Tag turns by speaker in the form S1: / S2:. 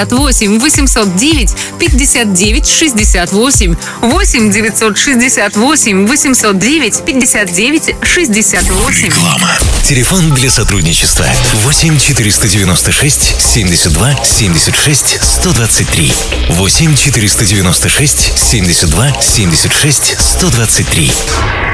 S1: 8 809 59 68, 8 968 809 59 68.
S2: Реклама. Телефон для сотрудничества 8 496 72 76 123. 8 496 72 76 123.